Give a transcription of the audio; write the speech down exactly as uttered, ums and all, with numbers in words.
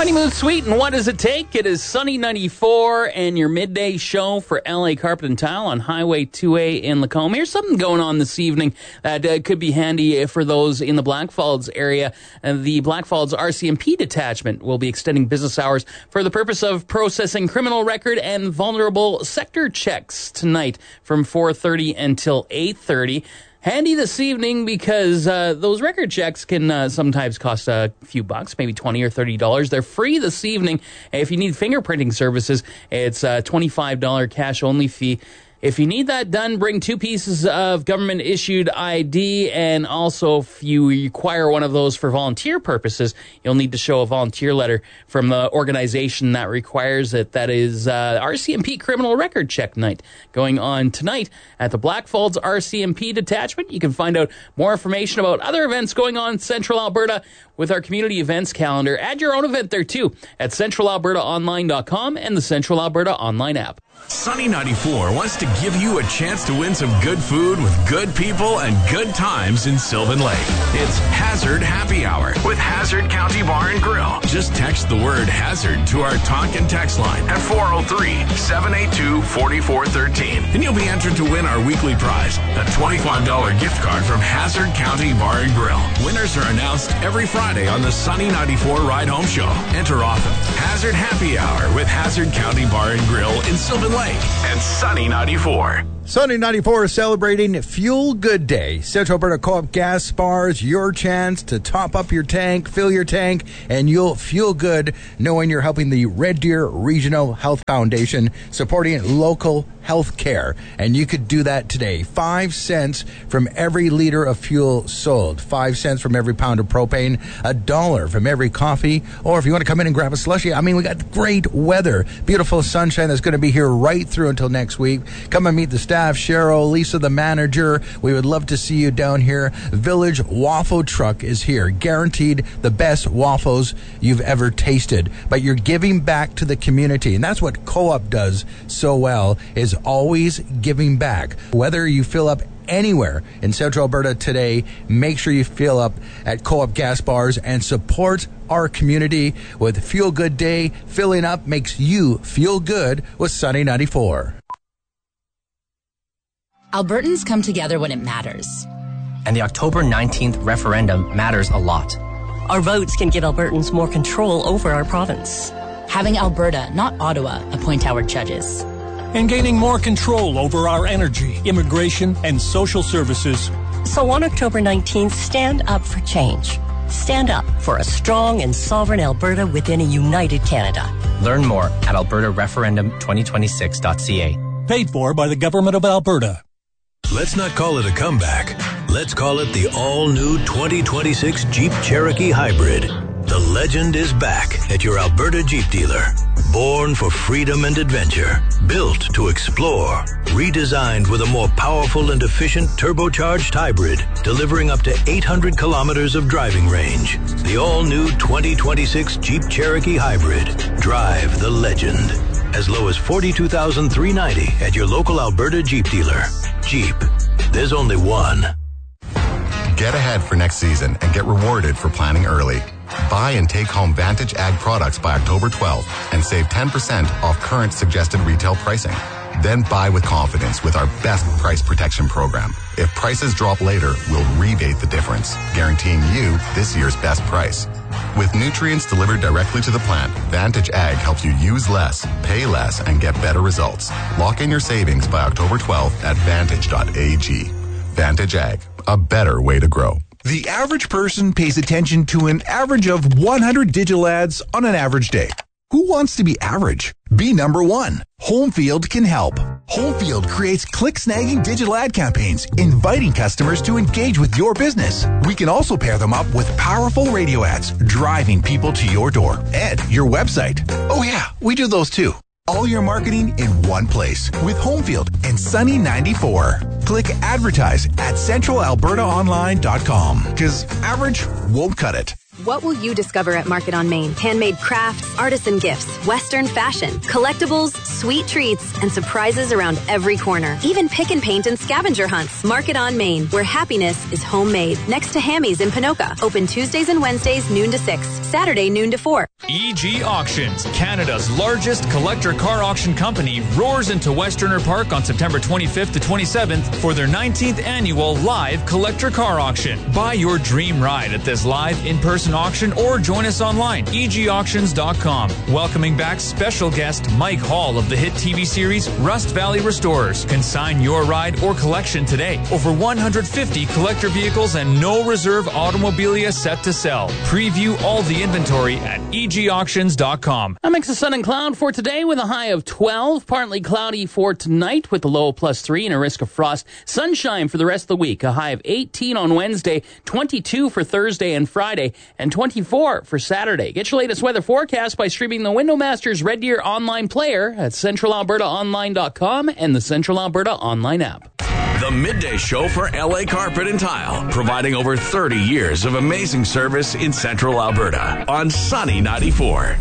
Honeymoon Suite, and what does it take? It is Sunny ninety-four and your midday show for L A Carpet and Tile on Highway two A in Lacombe. Here's something going on this evening that uh, could be handy for those in the Blackfalds area. Uh, the Blackfalds R C M P detachment will be extending business hours for the purpose of processing criminal record and vulnerable sector checks tonight from four thirty until eight thirty. Handy this evening because uh, those record checks can uh, sometimes cost a few bucks, maybe twenty or thirty dollars. They're free this evening. If you need fingerprinting services, it's a twenty-five dollars cash-only fee. If you need that done, bring two pieces of government-issued I D, and also if you require one of those for volunteer purposes, you'll need to show a volunteer letter from the organization that requires it. That is uh, R C M P Criminal Record Check Night, going on tonight at the Blackfalds R C M P Detachment. You can find out more information about other events going on in Central Alberta with our community events calendar. Add your own event there, too, at central alberta online dot com and the Central Alberta Online app. Sunny ninety-four wants to give you a chance to win some good food with good people and good times in Sylvan Lake. It's Hazard Happy Hour with Hazard County Bar and Grill. Just text the word Hazard to our talk and text line at four oh three, seven eight two, four four one three, and you'll be entered to win our weekly prize, a twenty-five dollars gift card from Hazard County Bar and Grill. Winners are announced every Friday on the Sunny ninety-four Ride Home Show. Enter often. Hazard Happy Hour with Hazard County Bar and Grill in Sylvan Lake and Sunny ninety-four. Sunny ninety-four is celebrating Fuel Good Day. Central Alberta Co-op Gas Bars, your chance to top up your tank, fill your tank, and you'll feel good knowing you're helping the Red Deer Regional Health Foundation, supporting local health care. And you could do that today. Five cents from every liter of fuel sold. Five cents from every pound of propane. A dollar from every coffee. Or if you want to come in and grab a slushie, I mean, we got great weather. Beautiful sunshine that's going to be here right through until next week. Come and meet the staff. Cheryl, Lisa, the manager. We would love to see you down here. Village Waffle Truck is here. Guaranteed the best waffles you've ever tasted. But you're giving back to the community. And that's what Co-op does so well, is always giving back. Whether you fill up anywhere in Central Alberta today, make sure you fill up at Co-op Gas Bars and support our community with Fuel Good Day. Filling up makes you feel good with Sunny ninety-four. Albertans come together when it matters. And the October nineteenth referendum matters a lot. Our votes can give Albertans more control over our province. Having Alberta, not Ottawa, appoint our judges. And gaining more control over our energy, immigration, and social services. So on October nineteenth, stand up for change. Stand up for a strong and sovereign Alberta within a united Canada. Learn more at alberta referendum twenty twenty-six dot c a. Paid for by the Government of Alberta. Let's not call it a comeback. Let's call it the all-new twenty twenty-six Jeep Cherokee Hybrid. The legend is back at your Alberta Jeep dealer. Born for freedom and adventure, built to explore, redesigned with a more powerful and efficient turbocharged hybrid, delivering up to eight hundred kilometers of driving range. The all-new twenty twenty-six Jeep Cherokee Hybrid. Drive the legend. As low as forty-two thousand three hundred ninety dollars at your local Alberta Jeep dealer. Jeep. There's only one. Get ahead for next season and get rewarded for planning early. Buy and take home Vantage Ag products by October twelfth and save ten percent off current suggested retail pricing. Then buy with confidence with our best price protection program. If prices drop later, we'll rebate the difference, guaranteeing you this year's best price. With nutrients delivered directly to the plant, Vantage Ag helps you use less, pay less, and get better results. Lock in your savings by October twelfth at vantage dot a g. Vantage Ag, a better way to grow. The average person pays attention to an average of one hundred digital ads on an average day. Who wants to be average? Be number one. Homefield can help. Homefield creates click-snagging digital ad campaigns, inviting customers to engage with your business. We can also pair them up with powerful radio ads, driving people to your door and your website. Oh yeah, we do those too. All your marketing in one place with Homefield and Sunny ninety-four. Click advertise at central alberta online dot com because average won't cut it. What will you discover at Market on Main? Handmade crafts, artisan gifts, Western fashion, collectibles, sweet treats, and surprises around every corner. Even pick and paint and scavenger hunts. Market on Main, where happiness is homemade. Next to Hammy's in Pinoca. Open Tuesdays and Wednesdays noon to six. Saturday noon to four. E G Auctions, Canada's largest collector car auction company, roars into Westerner Park on September twenty-fifth to twenty-seventh for their nineteenth annual live collector car auction. Buy your dream ride at this live in-person auction or join us online, e g auctions dot com. Welcoming back special guest Mike Hall of the hit T V series Rust Valley Restorers. Consign your ride or collection today. Over one hundred fifty collector vehicles and no reserve automobilia set to sell. Preview all the inventory at e g auctions dot com. A mix of sun and cloud for today with a high of twelve. Partly cloudy for tonight with a low of plus three and a risk of frost. Sunshine for the rest of the week. A high of eighteen on Wednesday, twenty-two for Thursday and Friday, and twenty-four for Saturday. Get your latest weather forecast by streaming the Windowmasters Red Deer online player at central alberta online dot com and the Central Alberta online app. The Midday Show for L A Carpet and Tile, providing over thirty years of amazing service in Central Alberta on Sunny ninety-four.